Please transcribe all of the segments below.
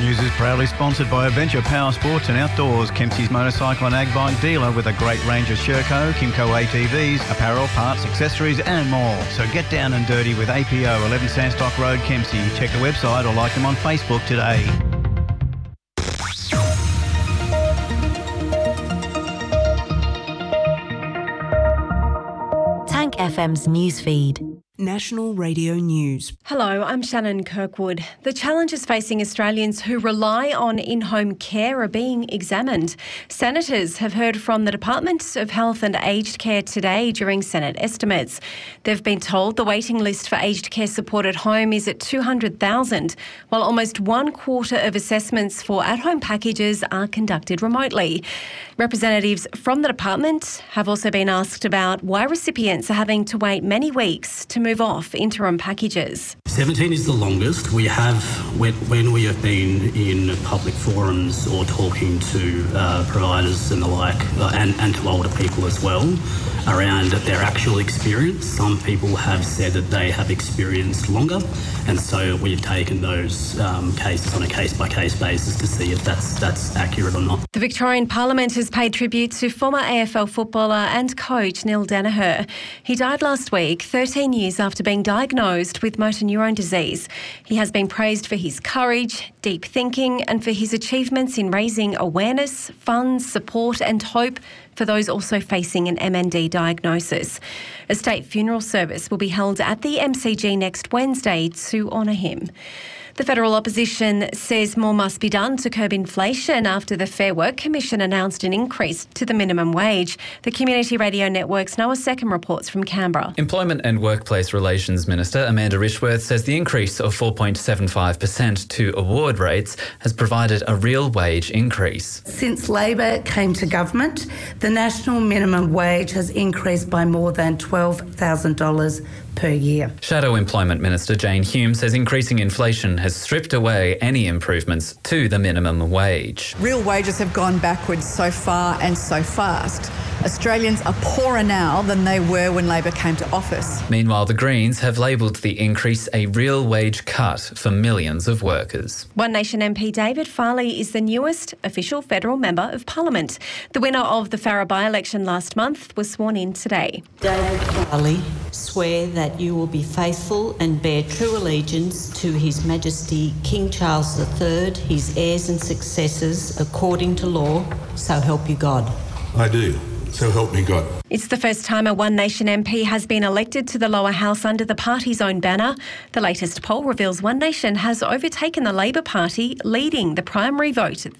News is proudly sponsored by Adventure Power Sports and Outdoors, Kempsey's motorcycle and ag bike dealer with a great range of Sherco, Kimco ATVs, apparel, parts, accessories and more. So get down and dirty with APO, 11 Sandstock Road, Kempsey. Check the website or like them on Facebook today. Tank FM's newsfeed. National Radio News. Hello, I'm Shannon Kirkwood. The challenges facing Australians who rely on in-home care are being examined. Senators have heard from the Department of Health and Aged Care today during Senate estimates. They've been told the waiting list for aged care support at home is at 200,000, while almost 1/4 of assessments for at-home packages are conducted remotely. Representatives from the department have also been asked about why recipients are having to wait many weeks to move off interim packages. 17 is the longest. We have, when we have been in public forums or talking to providers and the like, and to older people as well, around their actual experience, some people have said that they have experienced longer, and so we've taken those cases on a case-by-case basis to see if that's accurate or not. The Victorian Parliament has paid tribute to former AFL footballer and coach Neil Danaher. He died last week, 13 years after being diagnosed with motor neurone disease. He has been praised for his courage, deep thinking, and for his achievements in raising awareness, funds, support and hope for those also facing an MND diagnosis. A state funeral service will be held at the MCG next Wednesday to honour him. The federal opposition says more must be done to curb inflation after the Fair Work Commission announced an increase to the minimum wage. The Community Radio Network's Noah Second reports from Canberra. Employment and Workplace Relations Minister Amanda Rishworth says the increase of 4.75% to award rates has provided a real wage increase. Since Labor came to government, the national minimum wage has increased by more than $12,000 per year. Shadow Employment Minister Jane Hume says increasing inflation has stripped away any improvements to the minimum wage. Real wages have gone backwards so far and so fast. Australians are poorer now than they were when Labor came to office. Meanwhile, the Greens have labelled the increase a real wage cut for millions of workers. One Nation MP David Farley is the newest official federal member of Parliament. The winner of the Farrer by-election last month was sworn in today. David Farley, swear that you will be faithful and bear true allegiance to His Majesty King Charles III, his heirs and successors, according to law, so help you God. I do. So help me God. It's the first time a One Nation MP has been elected to the lower house under the party's own banner. The latest poll reveals One Nation has overtaken the Labor Party, leading the primary vote at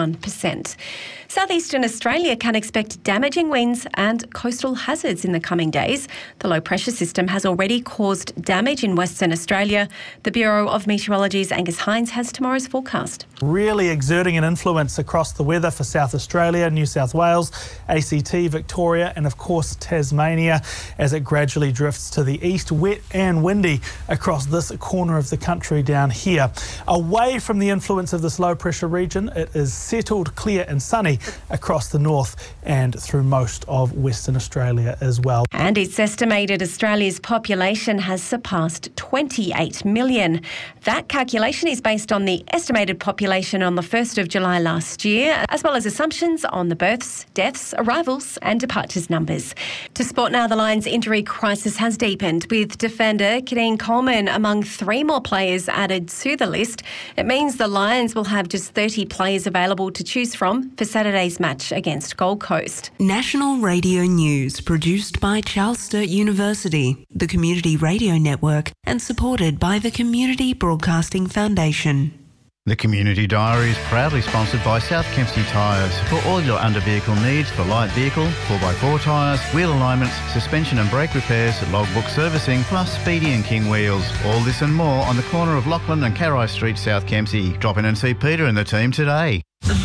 31%. Southeastern Australia can expect damaging winds and coastal hazards in the coming days. The low pressure system has already caused damage in Western Australia. The Bureau of Meteorology's Angus Hines has tomorrow's forecast. Really exerting an influence across the weather for South Australia, New South Wales, ACT, Victoria and of course Tasmania as it gradually drifts to the east, wet and windy across this corner of the country down here. Away from the influence of this low pressure region, it is settled, clear and sunny across the north and through most of Western Australia as well. And it's estimated Australia's population has surpassed 28 million. That calculation is based on the estimated population on the 1st of July last year, as well as assumptions on the births, deaths, arrivals and departures numbers. To sport now, the Lions injury crisis has deepened, with defender Kadeen Coleman among 3 more players added to the list. It means the Lions will have just 30 players available to choose from for Saturday's match against Gold Coast. National Radio News, produced by Charles Sturt University, the Community Radio Network, and supported by the Community Broadcasting Foundation. The Community Diary is proudly sponsored by South Kempsey Tyres for all your under-vehicle needs for light vehicle, 4x4 tyres, wheel alignments, suspension and brake repairs, logbook servicing, plus Speedy and King wheels. All this and more on the corner of Lachlan and Carrai Street, South Kempsey. Drop in and see Peter and the team today.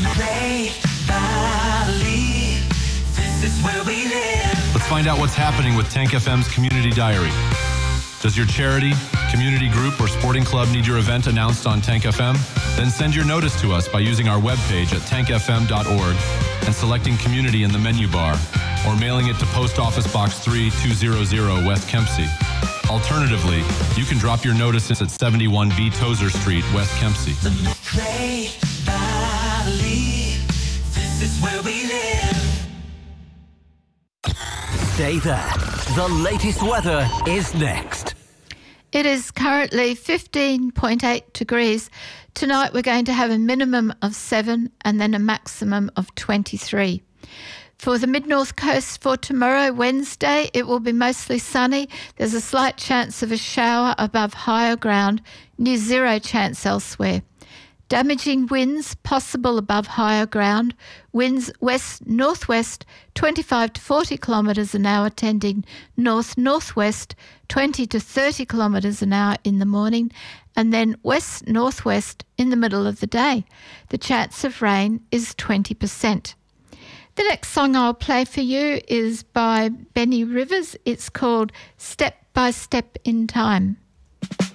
Let's find out what's happening with Tank FM's Community Diary. Does your charity, community group, or sporting club need your event announced on Tank FM? Then send your notice to us by using our webpage at tankfm.org and selecting Community in the menu bar, or mailing it to Post Office Box 3200 West Kempsey. Alternatively, you can drop your notices at 71B Tozer Street, West Kempsey. Clay Valley, this is where we live. Stay there. The latest weather is next. It is currently 15.8 degrees. Tonight we're going to have a minimum of 7 and then a maximum of 23. For the mid-north coast for tomorrow, Wednesday, it will be mostly sunny. There's a slight chance of a shower above higher ground, near zero chance elsewhere. Damaging winds possible above higher ground. Winds west-northwest 25 to 40 kilometres an hour, tending north-northwest 20 to 30 kilometres an hour in the morning, and then west-northwest in the middle of the day. The chance of rain is 20%. The next song I'll play for you is by Benny Rivers. It's called Step by Step in Time.